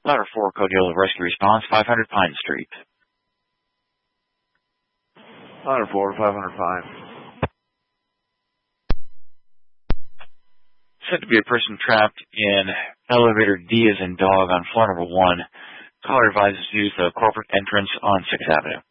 Ladder 4, Codiolo Rescue Response, 500 Pine Street. Ladder 4, 500 Pine. Said to be a person trapped in elevator D as in dog on floor number 1. Caller advises to use the corporate entrance on 6th Avenue.